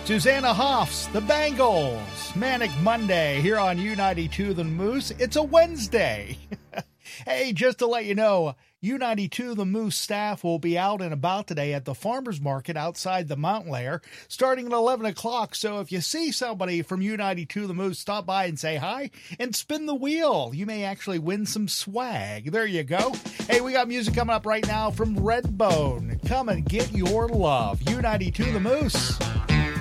Susanna Hoffs, the Bangles, Manic Monday here on U92 The Moose. It's a Wednesday. Hey, just to let you know, U92 The Moose staff will be out and about today at the farmers market outside the Mountain Lair starting at 11 o'clock. So if you see somebody from U92 The Moose, stop by and say hi and spin the wheel. You may actually win some swag. There you go. Hey, we got music coming up right now from Redbone. Come and get your love. U92 The Moose.